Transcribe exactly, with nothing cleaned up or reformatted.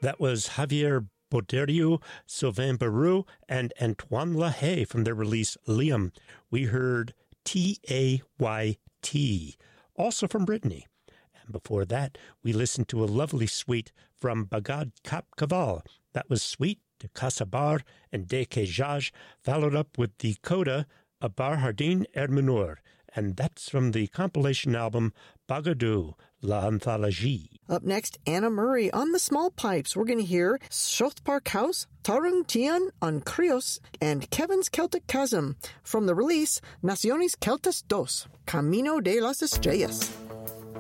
That was Javier Boderio, Sylvain Barou, and Antoine LaHaye from their release Liam. We heard T A Y T, also from Brittany. And before that, we listened to a lovely suite from Bagad Kap Kaval. That was Suite de Kasabar and De Kejaj, followed up with the coda Abar Hardin Ermenur, and that's from the compilation album Bagadou, La Anthologie. Up next, Anna Murray on the small pipes. We're going to hear Shoth Park House, Tarung Tian on Krios, and Kevin's Celtic Chasm from the release Naciones Celtas dos, Camino de las Estrellas.